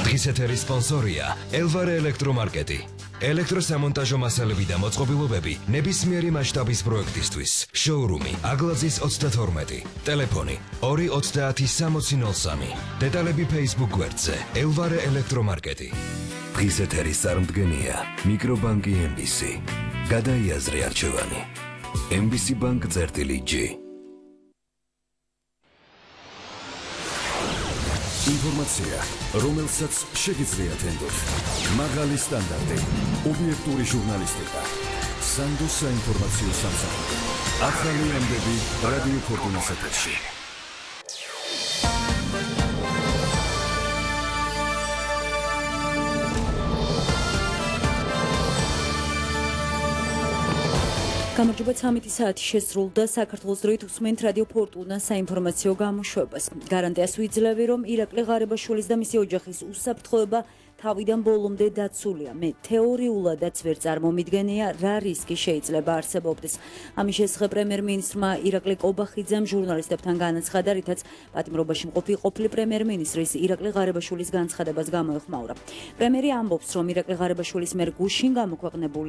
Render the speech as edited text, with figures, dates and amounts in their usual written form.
დღის ეთერის სპონსორია ელვარე ელექტრომარკეტი. ელექტროსამონტაჟო მასალები და მოწყობილობები ნებისმიერი მასშტაბის პროექტისთვის. შოურუმი აგლაძის 32. ტელეფონი 2306003. დეტალები Facebook გვერდზე ელვარე ელექტრომარკეტი. დღის ეთერის წარმდგენია მიკრობანკი MBC. გადაიაზრე არჩევანი. MBC Bank წერტილი-G. ინფორმაცია, რომელსაც შეგიძლიათ ენდოთ. მაღალი სტანდარტი, ობიექტური ჟურნალისტიკა. სანდოს საინფორმაციო სამსახური. ახალი ამბები რადიო ფორტუნას ეთერში. გამარჯობა 13 საათი შესრულდა საქართველოს დროით უსმენთ რადიო ფორტუნას საინფორმაციო გამოშვებას. გარანტიას ვიძლევი, რომ ირაკლი ღარიბაშვილის და მისი ოჯახის უსაფრთხოება თავიდან ბოლომდე დაცულია. მე თეორიულადაც ვერ წარმომიდგენია, რა რისკი შეიძლება არსებობდეს. ამის შესახებ პრემიერ-მინისტრმა ირაკლი კობახიძემ ჟურნალისტებთან განაცხადა, რითაც პატიმრობაში მყოფი ყოფილი პრემიერ-მინისტრის ირაკლი ღარიბაშვილის განცხადებას გამოეხმაურა. პრემიერი ამბობს, რომ ირაკლი ღარიბაშვილის მიერ გუშინ გამოქვეყნებული